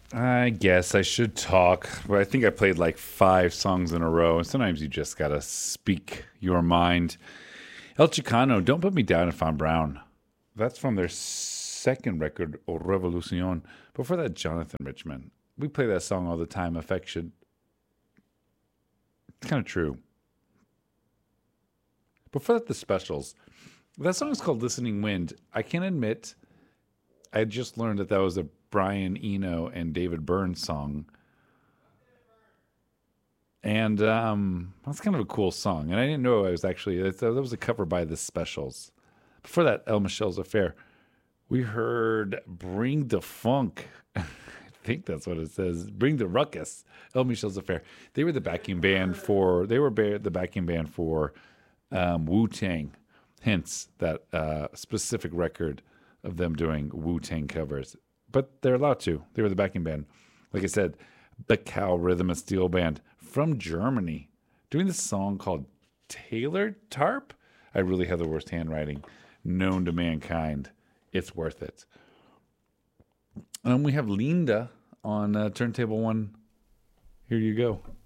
I guess I should talk, but I think I played like five songs in a row, and sometimes you just gotta speak your mind. El Chicano, Don't Put Me Down if I'm Brown. That's from their second record, O Revolucion. Before that, Jonathan Richman. We play that song all the time, Affection. It's kind of true. Before that, The Specials. That song is called Listening Wind. I can admit, I just learned that that was a Brian Eno and David Byrne song. And that's kind of a cool song. And I didn't know it was actually, that was a cover by The Specials. Before that, El Michelle's Affair. We heard Bring the Funk. I think that's what it says. Bring the Ruckus. El Michelle's Affair. They were the backing band for, the backing band for Wu Tang. Hence that specific record of them doing Wu Tang covers. But they're allowed to. They were the backing band. Like I said, the Cow Rhythm and Steel Band from Germany doing this song called Taylor Tarp. I really have the worst handwriting known to mankind. It's worth it. We have Linda on turntable one. Here you go.